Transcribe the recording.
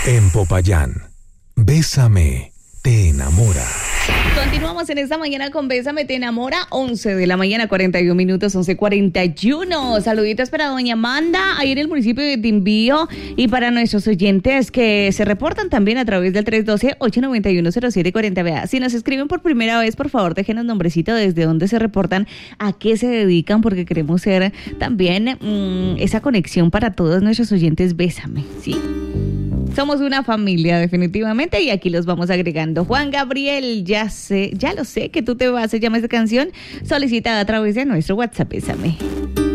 En Popayán, Bésame, te enamora. Continuamos en esta mañana con Bésame, te enamora, 11 de la mañana, 41 minutos, 11:41. Saluditos para doña Amanda, ahí en el municipio de Timbío, y para nuestros oyentes que se reportan también a través del 312-891-0740. Vea, si nos escriben por primera vez, por favor, déjenos nombrecito desde dónde se reportan, a qué se dedican, porque queremos ser también esa conexión para todos nuestros oyentes. Bésame, ¿sí? Somos una familia, definitivamente, y aquí los vamos agregando. Juan Gabriel, ya lo sé que tú te vas, se llama esta canción, solicitada a través de nuestro WhatsApp. Bésame.